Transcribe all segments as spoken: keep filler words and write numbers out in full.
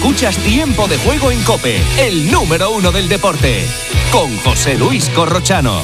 Escuchas Tiempo de Juego en COPE, el número uno del deporte, con José Luis Corrochano.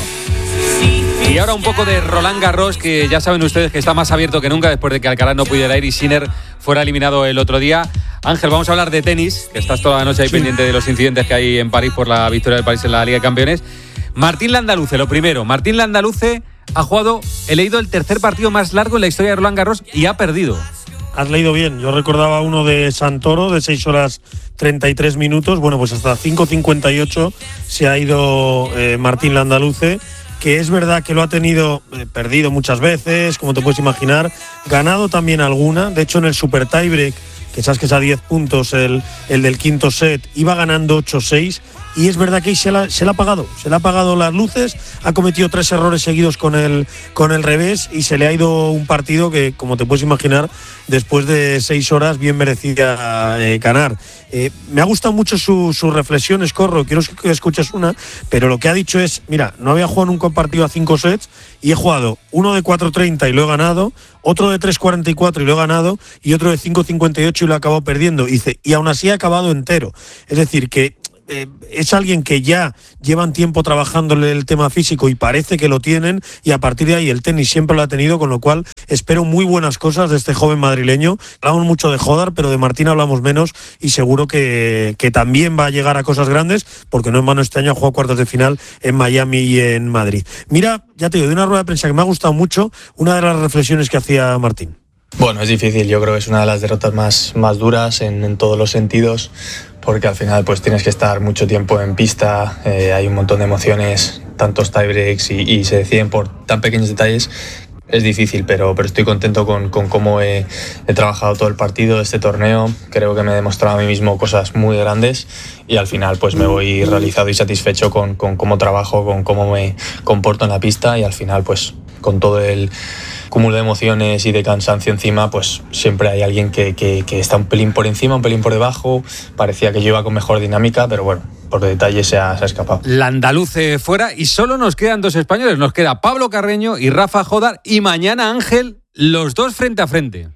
Y ahora un poco de Roland Garros, que ya saben ustedes que está más abierto que nunca después de que Alcaraz no pudiera ir y Sinner fuera eliminado el otro día. Ángel, vamos a hablar de tenis, que estás toda la noche ahí sí. pendiente de los incidentes que hay en París por la victoria del París en la Liga de Campeones. Martín Landaluce, lo primero. Martín Landaluce ha jugado, he leído, el tercer partido más largo en la historia de Roland Garros y ha perdido. Has leído bien. Yo recordaba uno de Santoro de seis horas treinta y tres minutos. Bueno, pues hasta cinco cincuenta y ocho se ha ido eh, Martín Landaluce, que es verdad que lo ha tenido eh, perdido muchas veces, como te puedes imaginar, ganado también alguna. De hecho, en el Super Tiebreak, que sabes que es a diez puntos el, el del quinto set, iba ganando ocho seis. Y es verdad que se la, se la ha apagado, se le ha apagado las luces, ha cometido tres errores seguidos con el, con el revés y se le ha ido un partido que, como te puedes imaginar, después de seis horas bien merecía eh, ganar. Eh, me ha gustado mucho su, sus reflexiones, Corro, quiero que escuches una, pero lo que ha dicho es, mira, no había jugado nunca un partido a cinco sets y he jugado uno de cuatro treinta y lo he ganado, otro de tres cuarenta y cuatro y lo he ganado y otro de cinco cincuenta y ocho y lo he acabado perdiendo. Y dice, y aún así he acabado entero. Es decir, que Eh, es alguien que ya llevan tiempo trabajándole el tema físico y parece que lo tienen, y a partir de ahí el tenis siempre lo ha tenido, con lo cual espero muy buenas cosas de este joven madrileño. Hablamos mucho de Jodar, pero de Martín hablamos menos y seguro que, que también va a llegar a cosas grandes, porque no en vano este año ha jugado cuartos de final en Miami y en Madrid. Mira, ya te digo, de una rueda de prensa que me ha gustado mucho, una de las reflexiones que hacía Martín. Bueno, es difícil, yo creo que es una de las derrotas más, más duras en, en todos los sentidos, porque al final pues tienes que estar mucho tiempo en pista, eh, hay un montón de emociones, tantos tiebreaks y, y se deciden por tan pequeños detalles. Es difícil, pero, pero estoy contento con, con cómo he, he trabajado todo el partido, este torneo. Creo que me he demostrado a mí mismo cosas muy grandes y al final pues me voy realizado y satisfecho con, con cómo trabajo, con cómo me comporto en la pista, y al final pues con todo el cúmulo de emociones y de cansancio encima, pues siempre hay alguien que, que, que está un pelín por encima, un pelín por debajo. Parecía que yo iba con mejor dinámica, pero bueno, por detalles se ha, se ha escapado. Landaluce fuera y solo nos quedan dos españoles. Nos queda Pablo Carreño y Rafa Jodar, y mañana, Ángel, los dos frente a frente.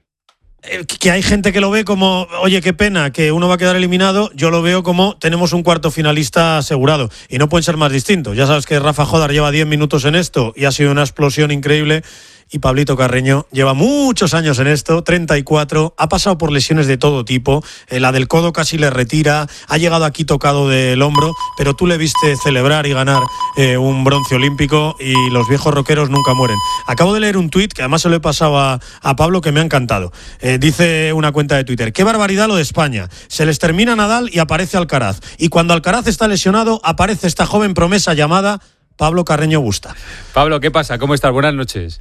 Que hay gente que lo ve como, oye, qué pena que uno va a quedar eliminado. Yo lo veo como, tenemos un cuarto finalista asegurado y no pueden ser más distintos. Ya sabes que Rafa Jodar lleva diez minutos en esto y ha sido una explosión increíble. Y Pablito Carreño lleva muchos años en esto, treinta y cuatro, ha pasado por lesiones de todo tipo, eh, la del codo casi le retira, ha llegado aquí tocado del hombro, pero tú le viste celebrar y ganar eh, un bronce olímpico, y los viejos rockeros nunca mueren. Acabo de leer un tuit, que además se lo he pasado a, a Pablo, que me ha encantado. Eh, dice una cuenta de Twitter: qué barbaridad lo de España, se les termina Nadal y aparece Alcaraz, y cuando Alcaraz está lesionado aparece esta joven promesa llamada Pablo Carreño Busta. Pablo, ¿qué pasa? ¿Cómo estás? Buenas noches.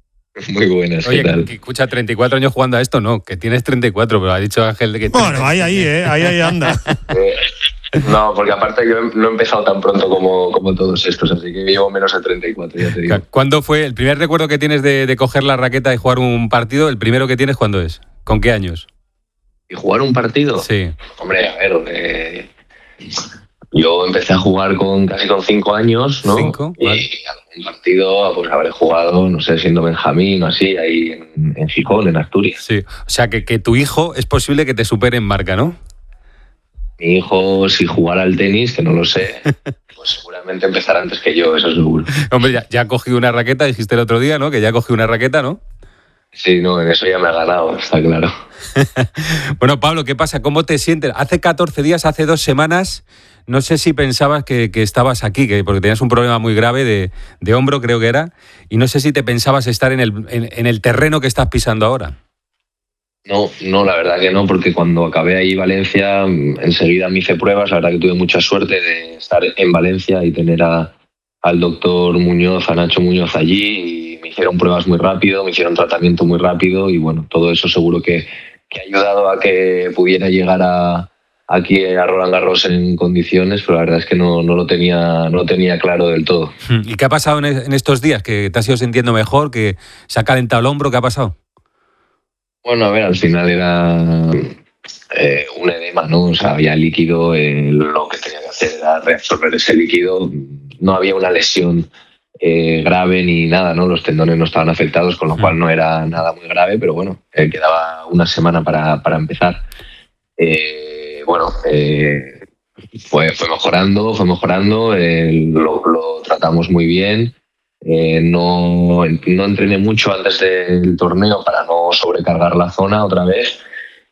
Muy buenas, Oye, ¿qué tal? Que, escucha, treinta y cuatro años jugando a esto, no, que tienes treinta y cuatro, pero ha dicho Ángel de que... Bueno, ahí, ahí, eh, ahí, ahí anda. Eh, no, porque aparte yo no he empezado tan pronto como, como todos estos, así que llevo menos de treinta y cuatro, ya te digo. ¿Cuándo fue el primer recuerdo que tienes de, de coger la raqueta y jugar un partido? ¿El primero que tienes cuándo es? ¿Con qué años? ¿Y jugar un partido? Sí. Hombre, a ver, eh, yo empecé a jugar con casi con cinco años, ¿no? ¿Cinco? Y vale. algún partido, pues habré jugado, no sé, siendo Benjamín o así, ahí en, en Gijón, en Asturias. Sí, o sea que, que tu hijo es posible que te supere en marca, ¿no? Mi hijo, si jugara al tenis, que no lo sé, pues seguramente empezará antes que yo, eso seguro. Hombre, ya, ya ha cogido una raqueta, dijiste el otro día, ¿no? Que ya ha cogido una raqueta, ¿no? Sí, no, en eso ya me ha ganado, está claro. Bueno, Pablo, ¿qué pasa? ¿Cómo te sientes? Hace catorce días, hace dos semanas, no sé si pensabas que, que estabas aquí, que porque tenías un problema muy grave de, de hombro, creo que era, y no sé si te pensabas estar en el, en, en el terreno que estás pisando ahora. No, no, la verdad que no, porque cuando acabé ahí Valencia, enseguida me hice pruebas. La verdad que tuve mucha suerte de estar en Valencia y tener a, al doctor Muñoz, a Nacho Muñoz allí, y me hicieron pruebas muy rápido, me hicieron tratamiento muy rápido, y bueno, todo eso seguro que, que ha ayudado a que pudiera llegar a, aquí a Roland Garros en condiciones, pero la verdad es que no, no, lo, tenía, no lo tenía claro del todo. ¿Y qué ha pasado en, en estos días? ¿Que te has ido sintiendo mejor? ¿Que se ha calentado el hombro? ¿Qué ha pasado? Bueno, a ver, al final era eh, un edema, ¿no? O sea, había líquido, eh, lo que tenía que hacer era reabsorber ese líquido. No había una lesión eh, grave ni nada, ¿no? Los tendones no estaban afectados, con lo cual no era nada muy grave, pero bueno, eh, quedaba una semana para, para empezar. Eh, bueno, eh, fue, fue mejorando, fue mejorando, eh, lo, lo tratamos muy bien. Eh, no, no entrené mucho antes del torneo para no sobrecargar la zona otra vez.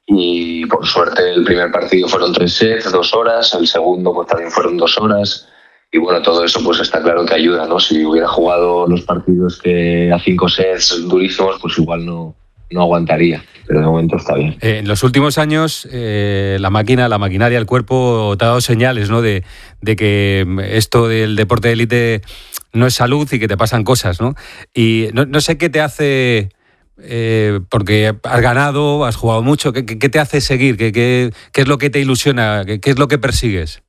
Y por suerte el primer partido fueron tres sets, dos horas, el segundo pues también fueron dos horas. Y bueno, todo eso pues está claro que ayuda, ¿no? Si hubiera jugado los partidos que a cinco sets durísimos, pues igual no, no aguantaría, pero de momento está bien. Eh, en los últimos años, eh, la máquina, la maquinaria, el cuerpo te ha dado señales, ¿no? De, de que esto del deporte de élite no es salud y que te pasan cosas, ¿no? Y no, no sé qué te hace, eh, porque has ganado, has jugado mucho, ¿qué, qué te hace seguir? ¿Qué, qué, qué es lo que te ilusiona? ¿Qué, qué es lo que persigues?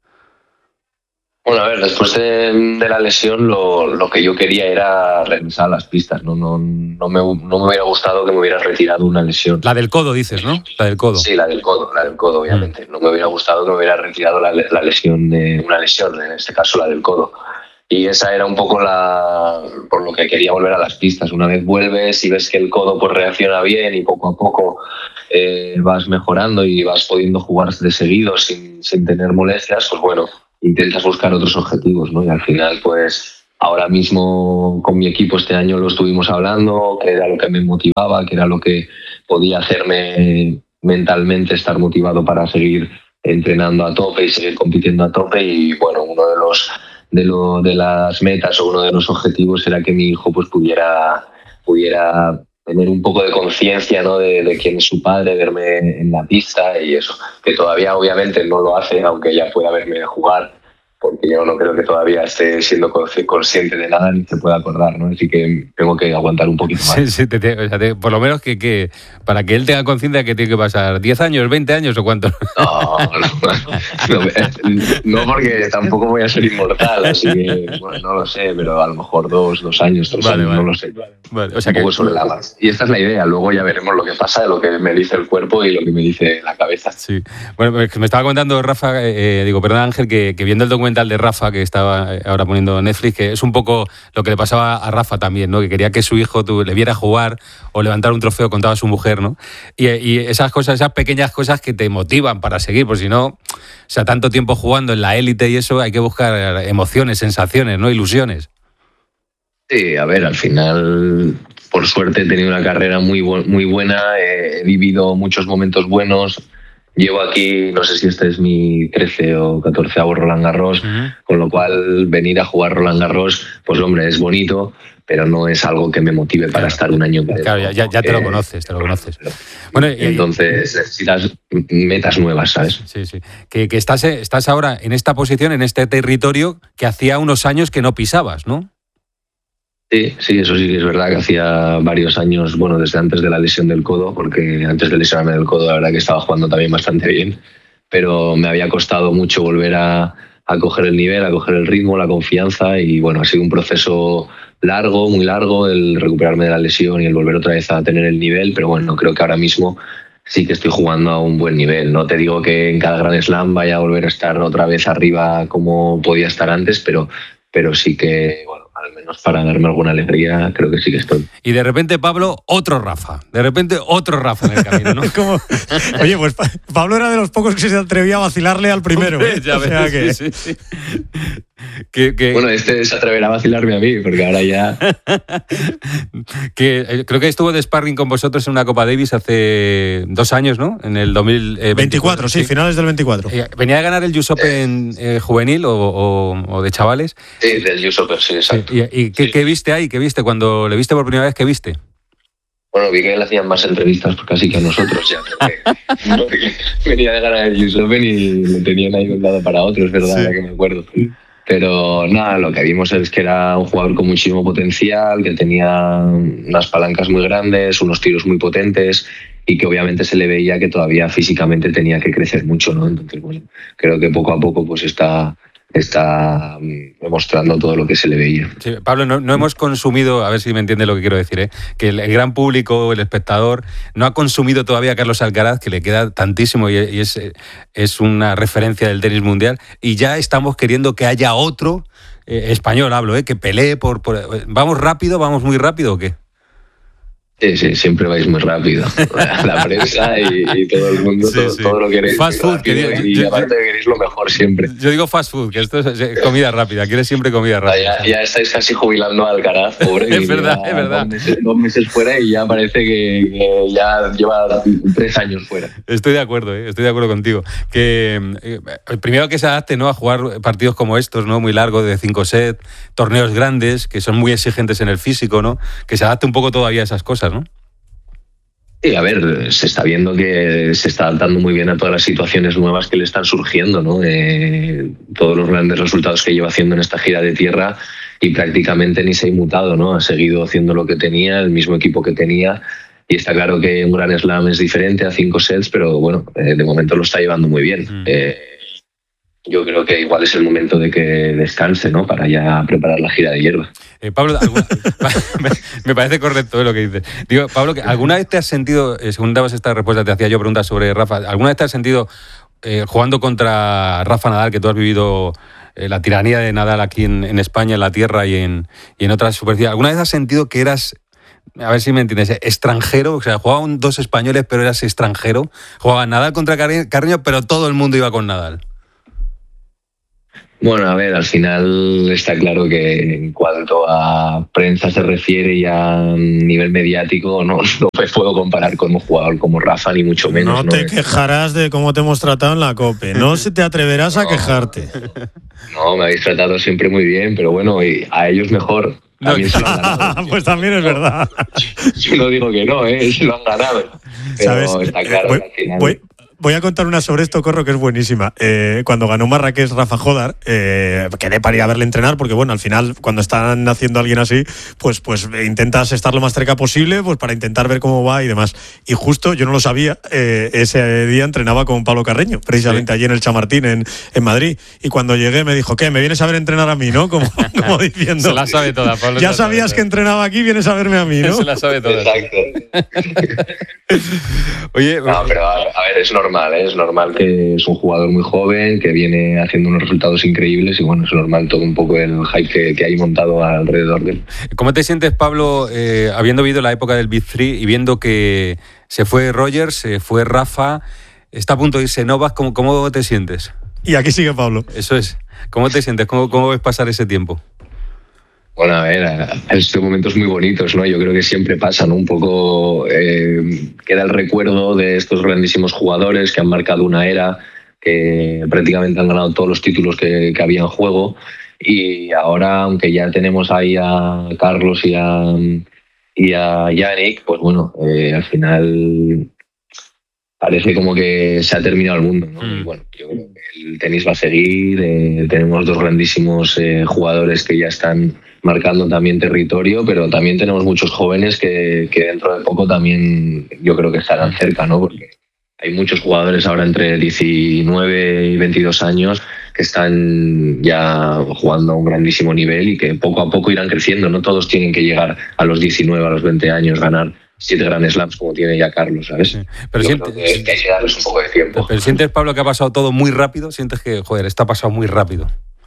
Bueno, a ver, después de, de la lesión lo, lo que yo quería era regresar a las pistas. No, no, no, me, no me hubiera gustado que me hubiera retirado una lesión. La del codo, dices, ¿no? La del codo. Sí, la del codo, la del codo, obviamente. Mm. No me hubiera gustado que me hubiera retirado la, la lesión de una lesión, en este caso la del codo. Y esa era un poco la por lo que quería volver a las pistas. Una vez vuelves y ves que el codo pues reacciona bien y poco a poco eh, vas mejorando y vas pudiendo jugar de seguido sin, sin tener molestias, pues bueno, intentas buscar otros objetivos, ¿no? Y al final, pues, ahora mismo con mi equipo este año lo estuvimos hablando, que era lo que me motivaba, que era lo que podía hacerme mentalmente estar motivado para seguir entrenando a tope y seguir compitiendo a tope. Y bueno, uno de los de, lo, de las metas o uno de los objetivos era que mi hijo pues pudiera, pudiera tener un poco de conciencia, ¿no? de, de quién es su padre, verme en la pista y eso, que todavía obviamente no lo hace, aunque ya pueda verme jugar, porque yo no creo que todavía esté siendo consciente de nada ni se pueda acordar, ¿no? Así que tengo que aguantar un poquito más. Sí, sí, te, te, o sea, te, por lo menos que, que para que él tenga conciencia que tiene que pasar diez años, veinte años o cuánto. No, no, no, no, porque tampoco voy a ser inmortal, así que bueno, no lo sé, pero a lo mejor dos, dos años, tres vale, años, vale. no lo sé. Vale, o sea un que... poco sobre la marcha. Y esta es la idea, luego ya veremos lo que pasa, lo que me dice el cuerpo y lo que me dice la cabeza. Sí. Bueno, pues me estaba contando Rafa, eh, digo, perdón Ángel, que, que viendo el documental de Rafa, que estaba ahora poniendo Netflix, que es un poco lo que le pasaba a Rafa también, ¿no? Que quería que su hijo tú, le viera jugar o levantar un trofeo, contaba a su mujer, ¿no? Y, y esas cosas, esas pequeñas cosas que te motivan para seguir, porque si no, o sea, tanto tiempo jugando en la élite y eso, hay que buscar emociones, sensaciones, ¿no? Ilusiones. Sí, a ver, al final, por suerte he tenido una carrera muy, bu- muy buena, he vivido muchos momentos buenos. Llevo aquí, no sé si este es mi trece o catorceavo Roland Garros, uh-huh. con lo cual venir a jugar Roland Garros, pues hombre, es bonito, pero no es algo que me motive para claro. estar un año. Claro, ya, ya, ya te lo conoces, te lo conoces. Bueno, y, entonces necesitas metas nuevas, ¿sabes? Sí, sí. Que, que estás, estás ahora en esta posición, en este territorio que hacía unos años que no pisabas, ¿no? Sí, sí, eso sí que es verdad que hacía varios años, bueno, desde antes de la lesión del codo, porque antes de lesionarme del codo la verdad que estaba jugando también bastante bien, pero me había costado mucho volver a, a coger el nivel, a coger el ritmo, la confianza y bueno, ha sido un proceso largo, muy largo el recuperarme de la lesión y el volver otra vez a tener el nivel, pero bueno, creo que ahora mismo sí que estoy jugando a un buen nivel. No te digo que en cada Grand Slam vaya a volver a estar otra vez arriba como podía estar antes, pero, pero sí que, bueno, al menos para darme alguna alegría, creo que sí que estoy. Y de repente, Pablo, otro Rafa. De repente, otro Rafa en el camino, ¿no? Como, oye, pues Pablo era de los pocos que se atrevía a vacilarle al primero. Hombre, ¿eh? Ya o ves, sea que... sí, sí, sí. Que, que... Bueno, este se atreverá a vacilarme a mí, porque ahora ya... que eh, creo que estuvo de sparring con vosotros en una Copa Davis hace dos años, ¿no? En el dos mil veinticuatro. veinticuatro, sí, sí, finales del veinticuatro. Eh, ¿Venía a ganar el U S Open eh, juvenil o, o, o de chavales? Sí, del U S Open, sí, exacto. ¿Y, y qué, sí. qué viste ahí? ¿Qué viste cuando le viste por primera vez? ¿Qué viste? Bueno, vi que le hacían más entrevistas casi que a nosotros ya. Porque, porque venía de ganar el U S Open y lo tenían ahí de un lado para otro, es verdad, sí. Ya que me acuerdo. Pero nada, lo que vimos es que era un jugador con muchísimo potencial, que tenía unas palancas muy grandes, unos tiros muy potentes y que obviamente se le veía que todavía físicamente tenía que crecer mucho, ¿no? Entonces, bueno, creo que poco a poco pues está... está demostrando todo lo que se le veía. Sí, Pablo, no, no hemos consumido, a ver si me entiende lo que quiero decir, ¿eh? que el, el gran público, el espectador, no ha consumido todavía a Carlos Alcaraz, que le queda tantísimo y, y es, es una referencia del tenis mundial, y ya estamos queriendo que haya otro, eh, español hablo, ¿eh? que pelee por, por... ¿Vamos rápido, vamos muy rápido o qué? Sí, sí, siempre vais muy rápido. La, la prensa y, y todo el mundo, sí, todo, sí. todo lo queréis fast food, rápido, que, y yo, aparte yo, queréis lo mejor siempre. Yo digo fast food, que esto es comida rápida, quieres siempre comida rápida. Ya, ya estáis casi jubilando a Alcaraz, pobre. Es verdad, es verdad. Dos meses, dos meses fuera y ya parece que, que ya lleva tres años fuera. Estoy de acuerdo, ¿eh? Estoy de acuerdo contigo. Que eh, primero que se adapte, ¿no?, a jugar partidos como estos, ¿no?, muy largos, de cinco sets, torneos grandes, que son muy exigentes en el físico, ¿no? Que se adapte un poco todavía a esas cosas, ¿no? Sí, a ver, se está viendo que se está adaptando muy bien a todas las situaciones nuevas que le están surgiendo, ¿no? Eh, todos los grandes resultados que lleva haciendo en esta gira de tierra y prácticamente ni se ha inmutado, ¿no? Ha seguido haciendo lo que tenía, el mismo equipo que tenía, y está claro que un Grand Slam es diferente a cinco sets, pero bueno, eh, de momento lo está llevando muy bien. Mm. Eh, yo creo que igual es el momento de que descanse, ¿no?, para ya preparar la gira de hierba. Eh, Pablo, alguna, me, me parece correcto lo que dices. Digo, Pablo, ¿alguna vez te has sentido, eh, según dabas esta respuesta, te hacía yo preguntas sobre Rafa, ¿alguna vez te has sentido eh, jugando contra Rafa Nadal, que tú has vivido eh, la tiranía de Nadal aquí en, en España, en la tierra y en, y en otras superficies? ¿Alguna vez has sentido que eras, a ver si me entiendes, extranjero? O sea, jugaban dos españoles, pero eras extranjero. Jugaba Nadal contra Carreño, pero todo el mundo iba con Nadal. Bueno, a ver, al final está claro que en cuanto a prensa se refiere y a nivel mediático, no, no me puedo comparar con un jugador como Rafa, ni mucho menos. No te ¿no? quejarás de cómo te hemos tratado en la COPE, no se te atreverás no, a quejarte. No, me habéis tratado siempre muy bien, pero bueno, y a ellos mejor. También se lo han ganado. Pues también es verdad. Yo no digo que no, ¿eh? Se lo han ganado. Pero ¿sabes? Está claro voy, que al final... Voy... Voy a contar una sobre esto, Corro, que es buenísima. Eh, cuando ganó Marrakech Rafa Jodar, eh, quedé para ir a verle entrenar, porque bueno, al final, cuando están haciendo a alguien así, pues, pues intentas estar lo más cerca posible, pues para intentar ver cómo va y demás. Y justo, yo no lo sabía, eh, ese día entrenaba con Pablo Carreño, precisamente sí. allí en el Chamartín, en, en Madrid. Y cuando llegué me dijo, ¿qué? ¿Me vienes a ver entrenar a mí, no? Como, como diciendo. Se la sabe toda, Pablo. Ya sabías que entrenaba aquí, vienes a verme a mí, ¿no? Se la sabe toda. Exacto. Oye, no, pero a, a ver, es normal. Normal, ¿eh? Es normal que es un jugador muy joven, que viene haciendo unos resultados increíbles y bueno, es normal todo un poco el hype que, que hay montado alrededor de él. ¿Cómo te sientes, Pablo, eh, habiendo vivido la época del Big Three y viendo que se fue Roger, se fue Rafa, está a punto de irse Novak? ¿Cómo, cómo te sientes? Y aquí sigue Pablo. Eso es. ¿Cómo te sientes? ¿Cómo, cómo ves pasar ese tiempo? Bueno, a ver, estos momentos muy bonitos, ¿no? Yo creo que siempre pasa, ¿no? Un poco eh, queda el recuerdo de estos grandísimos jugadores que han marcado una era, que prácticamente han ganado todos los títulos que, que había en juego. Y ahora, aunque ya tenemos ahí a Carlos y a, y a Yannick, pues bueno, eh, al final parece como que se ha terminado el mundo, ¿no? Mm. Y bueno, yo creo que el tenis va a seguir. Eh, tenemos dos grandísimos eh, jugadores que ya están marcando también territorio, pero también tenemos muchos jóvenes que, que dentro de poco también yo creo que estarán cerca, ¿no? Porque hay muchos jugadores ahora entre diecinueve y veintidós años que están ya jugando a un grandísimo nivel y que poco a poco irán creciendo. No todos tienen que llegar a los diecinueve, a los veinte años, ganar siete Grand Slams como tiene ya Carlos, ¿sabes? Sí, pero yo sientes, creo que, que hay que darles un poco de tiempo. Pero ¿sientes, Pablo, que ha pasado todo muy rápido? ¿Sientes que, joder, está pasado muy rápido?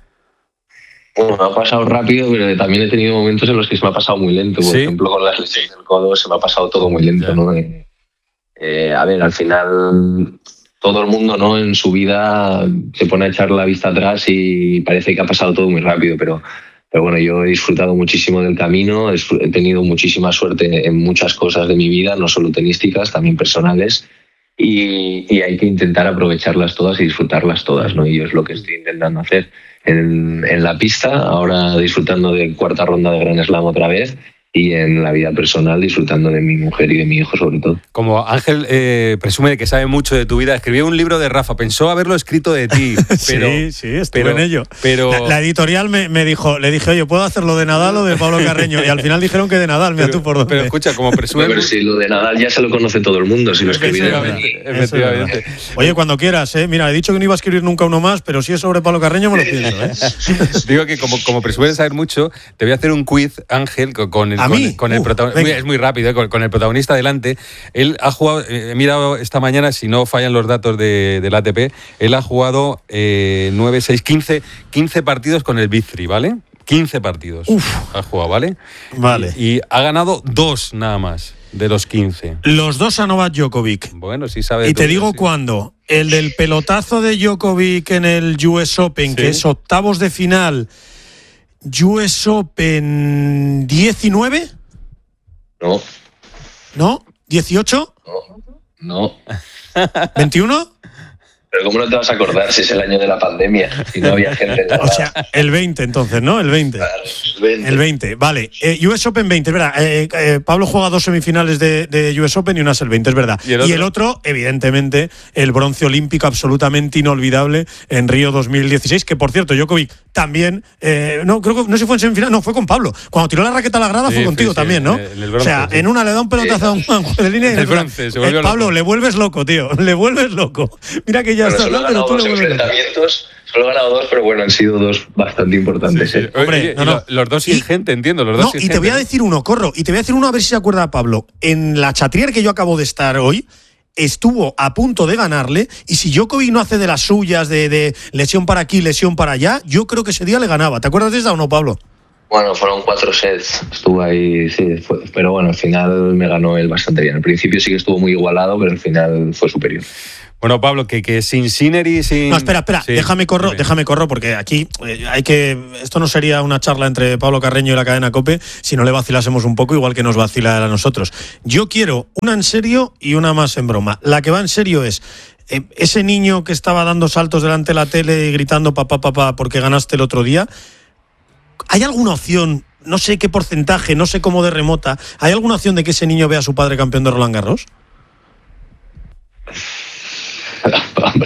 Bueno, me ha pasado rápido, pero también he tenido momentos en los que se me ha pasado muy lento. Por ¿sí? ejemplo, con las lesiones del codo se me ha pasado todo muy lento, yeah. ¿no? Eh, eh, a ver, al final todo el mundo, ¿no?, en su vida se pone a echar la vista atrás y parece que ha pasado todo muy rápido, pero, pero bueno, yo he disfrutado muchísimo del camino, he tenido muchísima suerte en muchas cosas de mi vida, no solo tenísticas, también personales, y, y hay que intentar aprovecharlas todas y disfrutarlas todas, ¿no? Y yo es lo que estoy intentando hacer. En, en la pista, ahora disfrutando de cuarta ronda de Grand Slam otra vez, y en la vida personal disfrutando de mi mujer y de mi hijo sobre todo. Como Ángel eh, presume de que sabe mucho de tu vida, escribió un libro de Rafa, pensó haberlo escrito de ti, pero sí, sí, estuve pero, en ello. Pero la, la editorial me, me dijo, le dije, oye, ¿puedo hacerlo de Nadal o de Pablo Carreño? Y al final dijeron que de Nadal, mira pero, tú por dónde. Pero escucha, como presume. Pero si lo de Nadal ya se lo conoce todo el mundo, si lo escribí de mí. Efectivamente. Oye, cuando quieras, eh. Mira, he dicho que no iba a escribir nunca uno más, pero si es sobre Pablo Carreño me lo pienso, eh. Digo que como, como presumes saber mucho, te voy a hacer un quiz, Ángel, con, con el, ¿A con, mí? con el Uf. protagonista. Es muy rápido, ¿eh? con, con el protagonista delante. Él ha jugado, he mirado esta mañana, si no fallan los datos de, del A T P, él ha jugado eh, nueve, seis, quince, quince partidos con el Big Three, ¿vale? quince partidos Uf. ha jugado, ¿vale? Vale. Y, y ha ganado dos nada más. de los quince. Los dos a Novak Djokovic. Bueno, sí sabe. Y te digo sí. cuándo. El del pelotazo de Djokovic en el U S Open, ¿sí? Que es octavos de final. U S Open diecinueve. No. ¿No? ¿dieciocho? No. No. ¿veintiuno? Pero ¿cómo no te vas a acordar si es el año de la pandemia y no había gente en la O sea, el veinte entonces, ¿no? El veinte. Claro, el veinte. El veinte, vale. Eh, U S Open veinte, es verdad. Eh, eh, Pablo juega dos semifinales de, de U S Open y una es el veinte, es verdad. ¿Y el otro? Y el otro, evidentemente, el bronce olímpico absolutamente inolvidable en Río dos mil dieciséis, que por cierto, Djokovic también, eh, no, creo que no sé si fue en semifinal, no, fue con Pablo. Cuando tiró la raqueta a la grada sí, fue contigo sí, también, ¿no? En el bronce, o sea, sí. en una le da un pelotazo a un juez de línea y en el otra, bronce, se volvió eh, Pablo, loco. le vuelves loco, tío. Le vuelves loco. Mira que ya Bueno, está, solo he ¿no? Pero ganado tú dos le vuelves loco. enfrentamientos, solo he ganado dos, pero bueno, han sido dos bastante importantes. Sí, sí. ¿eh? Hombre, Oye, no, y no. lo- Los dos sin Y- gente, entiendo. Los dos No, sin y te voy a gente. decir uno, corro, y te voy a decir uno a ver si se acuerda Pablo. En la Chatrier que yo acabo de estar hoy, estuvo a punto de ganarle, y si Djokovic no hace de las suyas, de, de lesión para aquí, lesión para allá, yo creo que ese día le ganaba. ¿Te acuerdas de esa o no, Pablo? Bueno, fueron cuatro sets, estuvo ahí, sí, fue, pero bueno, al final me ganó él bastante bien. Al principio sí que estuvo muy igualado, pero al final fue superior. Bueno, Pablo, que, que sin Sinner y sin. No, espera, espera, Sí, déjame corro, dime. déjame corro, porque aquí eh, hay que. Esto no sería una charla entre Pablo Carreño y la cadena COPE si no le vacilásemos un poco, igual que nos vacila a nosotros. Yo quiero una en serio y una más en broma. La que va en serio es eh, ese niño que estaba dando saltos delante de la tele y gritando papá, papá, porque ganaste el otro día. ¿Hay alguna opción, no sé qué porcentaje, no sé cómo de remota, ¿hay alguna opción de que ese niño vea a su padre campeón de Roland Garros? Hombre,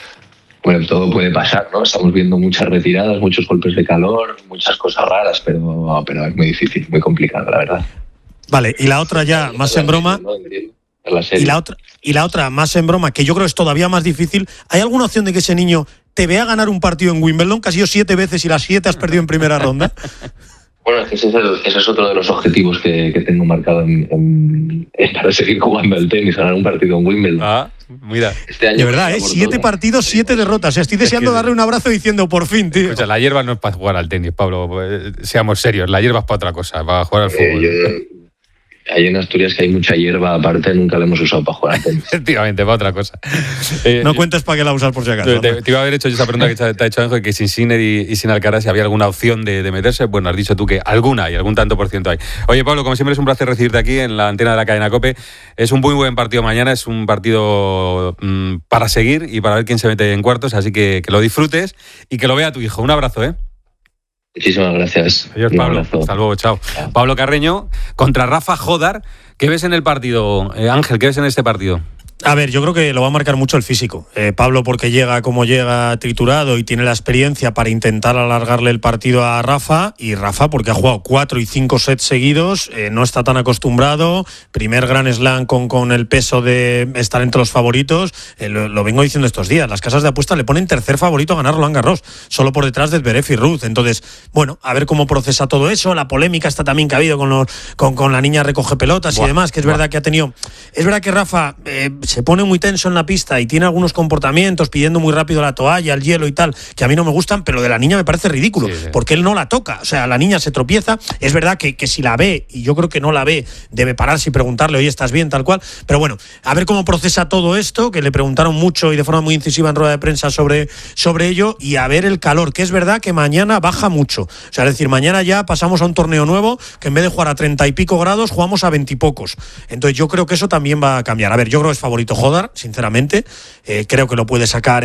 bueno, todo puede pasar, ¿no? Estamos viendo muchas retiradas, muchos golpes de calor, muchas cosas raras, pero, pero es muy difícil, muy complicado, la verdad. Vale, y la otra ya, más en broma. ¿no? Entiendo. La serie. Y la otra, y la otra, más en broma, que yo creo es todavía más difícil. ¿Hay alguna opción de que ese niño te vea ganar un partido en Wimbledon, que has ido siete veces y las siete has perdido en primera ronda? Bueno, es que ese es, el- ese es otro de los objetivos que, que tengo marcado en, en- en para seguir jugando al tenis, ganar un partido en Wimbledon. Ah, mira. Este año De verdad, voy a ¿eh? por Siete todo. partidos, siete derrotas. O sea, estoy deseando que- darle un abrazo diciendo por fin, tío. Escucha, la hierba no es para jugar al tenis, Pablo. Eh, Seamos serios, la hierba es para otra cosa, para jugar al Eh, fútbol. yo- Ahí en Asturias que hay mucha hierba, aparte nunca la hemos usado para jugar al tenis. Efectivamente, para otra cosa. Eh, No cuentes para qué la usas por si acaso. Te, te iba a haber hecho yo esa pregunta que te, te ha hecho Ángel, que sin Sinner y, y sin Alcaraz, si había alguna opción de, de meterse. Bueno, has dicho tú que alguna y algún tanto por ciento hay. Oye, Pablo, como siempre es un placer recibirte aquí en la antena de la cadena COPE. Es un muy buen partido mañana, es un partido mmm, para seguir y para ver quién se mete en cuartos, así que que lo disfrutes y que lo vea tu hijo. Un abrazo, ¿eh? Muchísimas gracias. Adiós, Un Pablo. abrazo. Hasta luego, chao. Pablo Carreño contra Rafa Jodar. ¿Qué ves en el partido, eh, Ángel? ¿Qué ves en este partido? A ver, yo creo que lo va a marcar mucho el físico. Eh, Pablo porque llega como llega triturado y tiene la experiencia para intentar alargarle el partido a Rafa, y Rafa porque ha jugado cuatro y cinco sets seguidos, eh, no está tan acostumbrado, primer Grand Slam con, con el peso de estar entre los favoritos, eh, lo, lo vengo diciendo estos días, las casas de apuestas le ponen tercer favorito a ganar Roland Garros, solo por detrás de Zverev y Ruth. Entonces, bueno, a ver cómo procesa todo eso, la polémica está también que ha habido con, los, con, con la niña recoge pelotas Buah, y demás, que es buah. verdad que ha tenido, es verdad que Rafa eh, se pone muy tenso en la pista y tiene algunos comportamientos pidiendo muy rápido la toalla, el hielo y tal, que a mí no me gustan, pero lo de la niña me parece ridículo, Sí, sí. porque él no la toca, o sea, la niña se tropieza, es verdad que, que si la ve, y yo creo que no la ve, debe pararse y preguntarle, oye, ¿estás bien? Tal cual, pero bueno, a ver cómo procesa todo esto, que le preguntaron mucho y de forma muy incisiva en rueda de prensa sobre, sobre ello, y a ver el calor, que es verdad que mañana baja mucho, o sea, es decir, mañana ya pasamos a un torneo nuevo, que en vez de jugar a treinta y pico grados, jugamos a veintipocos, entonces yo creo que eso también va a cambiar. A ver, yo creo que es favorito Jodar, sinceramente, eh, creo que lo puede sacar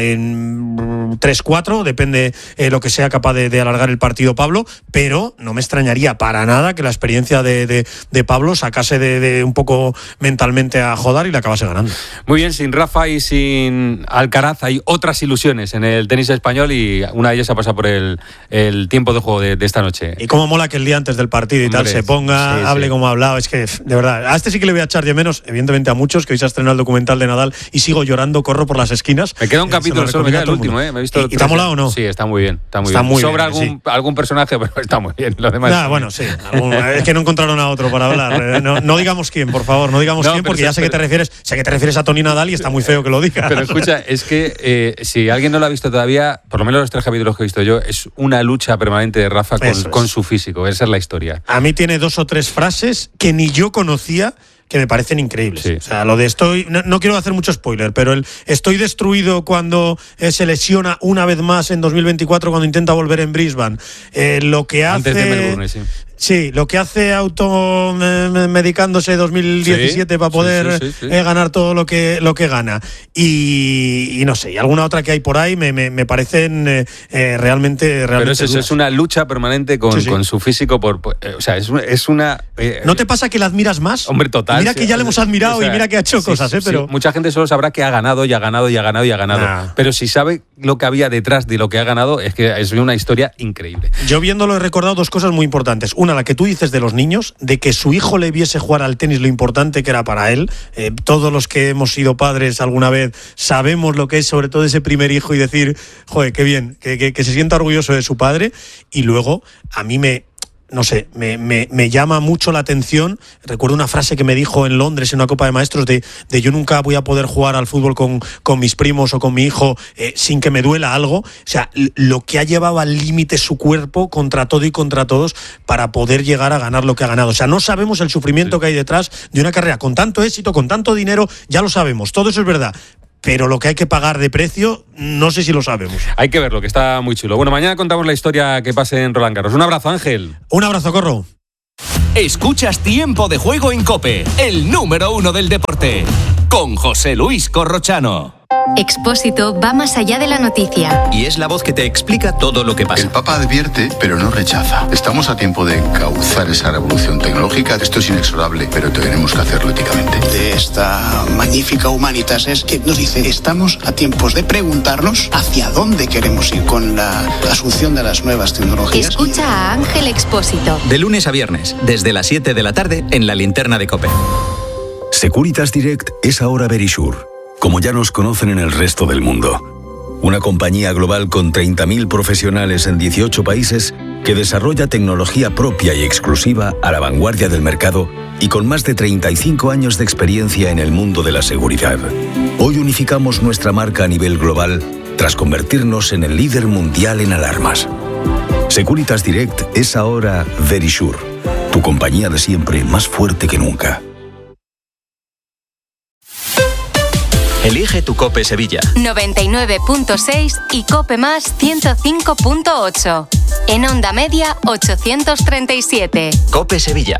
en tres cuatro, depende eh, lo que sea capaz de, de alargar el partido Pablo, pero no me extrañaría para nada que la experiencia de, de, de Pablo sacase de, de un poco mentalmente a Jodar y le acabase ganando. Muy bien, sin Rafa y sin Alcaraz hay otras ilusiones en el tenis español y una de ellas ha pasado por el, el tiempo de juego de, de esta noche. Y cómo mola que el día antes del partido y Hombre, tal se ponga, sí, sí. hable como ha hablado, es que de verdad, a este sí que le voy a echar de menos, evidentemente a muchos, que hoy se ha estrenado el documental de Nadal y sigo llorando, corro por las esquinas. Me queda un Eh, capítulo, se lo solo me queda el recomiendo a todo último, mundo. ¿eh? Me he visto ¿Y, los y te ha tres. molado o no? Sí, está muy bien. Está muy Está bien. muy Sobra bien, algún, algún personaje, pero está muy bien. Lo demás. Nah, bueno, sí. algún- es que no encontraron a otro para hablar. Eh, No, no digamos quién, por favor, no digamos No, quién, pero porque se- ya sé que te pero- refieres, sé que te refieres a Toni Nadal y está muy feo que lo digas. Pero escucha, es que eh, si alguien no lo ha visto todavía, por lo menos los tres capítulos que he visto yo, es una lucha permanente de Rafa con, Eso es. con su físico. Esa es la historia. A mí tiene dos o tres frases que ni yo conocía, que me parecen increíbles. Sí. O sea, lo de estoy, no, no quiero hacer mucho spoiler, pero el estoy destruido cuando eh, se lesiona una vez más en dos mil veinticuatro cuando intenta volver en Brisbane. Eh, lo que hace... Antes de Melbourne, sí. Sí, lo que hace automedicándose dos mil diecisiete sí, para poder sí, sí, sí, sí. Eh, ganar todo lo que lo que gana. Y, y no sé, y alguna otra que hay por ahí me, me, me parecen eh, eh, realmente, realmente. Pero es eso, es una lucha permanente con, sí, sí. con su físico. Por, por eh, o sea, es, es una. Eh, ¿No te pasa que la admiras más? Hombre, total. Mira sí, que ya le hemos admirado, o sea, y mira que ha hecho sí, cosas, ¿eh? Sí, pero mucha gente solo sabrá que ha ganado y ha ganado y ha ganado y ha ganado. Nah. Pero si sabe lo que había detrás de lo que ha ganado, es que es una historia increíble. Yo viéndolo he recordado dos cosas muy importantes. Una, la que tú dices de los niños, de que su hijo le viese jugar al tenis lo importante que era para él. Eh, todos los que hemos sido padres alguna vez sabemos lo que es sobre todo ese primer hijo y decir, joder, qué bien, que, que, que se sienta orgulloso de su padre. Y luego, a mí me... No sé, me, me, me llama mucho la atención. Recuerdo una frase que me dijo en Londres en una Copa de Maestros de, de yo nunca voy a poder jugar al fútbol con, con mis primos o con mi hijo eh, sin que me duela algo. O sea, lo que ha llevado al límite su cuerpo contra todo y contra todos para poder llegar a ganar lo que ha ganado. O sea, no sabemos el sufrimiento sí. que hay detrás de una carrera con tanto éxito, con tanto dinero, ya lo sabemos, todo eso es verdad. Pero lo que hay que pagar de precio, no sé si lo sabemos. Hay que verlo, que está muy chulo. Bueno, mañana contamos la historia que pase en Roland Garros. Un abrazo, Ángel. Un abrazo, Corro. Escuchas Tiempo de Juego en COPE, el número uno del deporte, con José Luis Corrochano. Expósito va más allá de la noticia. Y es la voz que te explica todo lo que pasa. El Papa advierte, pero no rechaza. Estamos a tiempo de encauzar esa revolución tecnológica. Esto es inexorable, pero tenemos que hacerlo éticamente. De esta magnífica Humanitas es que nos dice, estamos a tiempos de preguntarnos hacia dónde queremos ir con la asunción de las nuevas tecnologías. Escucha a Ángel Expósito. De lunes a viernes, desde las siete de la tarde, en la linterna de COPE. Securitas Direct es ahora Verisure, como ya nos conocen en el resto del mundo. Una compañía global con treinta mil profesionales en dieciocho países que desarrolla tecnología propia y exclusiva a la vanguardia del mercado y con más de treinta y cinco años de experiencia en el mundo de la seguridad. Hoy unificamos nuestra marca a nivel global tras convertirnos en el líder mundial en alarmas. Securitas Direct es ahora Verisure, tu compañía de siempre más fuerte que nunca. Elige tu COPE Sevilla. noventa y nueve punto seis y COPE Más ciento cinco punto ocho. En onda media ochocientos treinta y siete. COPE Sevilla.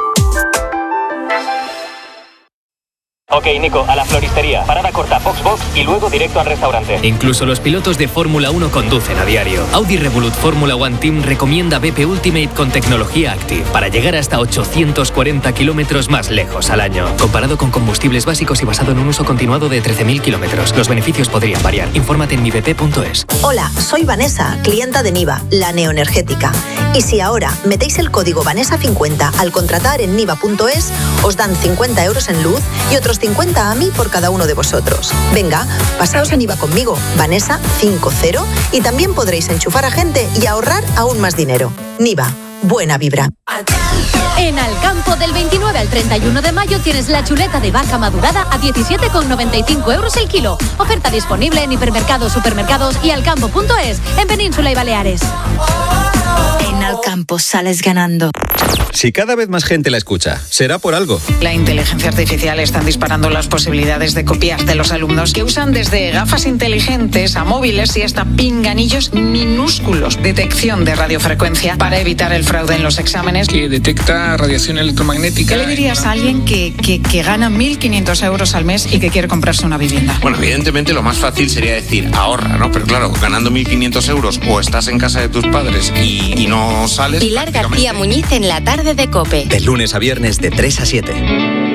Ok, Nico, a la floristería. Parada corta, Foxbox y luego directo al restaurante. Incluso los pilotos de Fórmula uno conducen a diario. Audi Revolut Fórmula One Team recomienda B P Ultimate con tecnología Active para llegar hasta ochocientos cuarenta kilómetros más lejos al año. Comparado con combustibles básicos y basado en un uso continuado de trece mil kilómetros. Los beneficios podrían variar. Infórmate en mi b p punto es. Hola, soy Vanessa, clienta de Niva, la neoenergética. Y si ahora metéis el código Vanessa cincuenta al contratar en niva punto es, os dan cincuenta euros en luz y otros cincuenta a mí por cada uno de vosotros. Venga, pasaos a Niva conmigo, Vanessa cincuenta, y también podréis enchufar a gente y ahorrar aún más dinero. Niva, buena vibra. En Alcampo, del veintinueve al treinta y uno de mayo tienes la chuleta de vaca madurada a diecisiete con noventa y cinco euros el kilo. Oferta disponible en hipermercados, supermercados y alcampo punto es en Península y Baleares. En Alcampo sales ganando. Si cada vez más gente la escucha, será por algo. La inteligencia artificial está disparando las posibilidades de copiar de los alumnos que usan desde gafas inteligentes a móviles y hasta pinganillos minúsculos. Detección de radiofrecuencia para evitar el fraude en los exámenes. Que detecta radiación electromagnética. ¿Qué le dirías a alguien que, que, que gana mil quinientos euros al mes y que quiere comprarse una vivienda? Bueno, evidentemente lo más fácil sería decir ahorra, ¿no? Pero claro, ganando mil quinientos euros o estás en casa de tus padres y, y no sales... Pilar García Muñiz en la tarde de COPE. De lunes a viernes de tres a siete.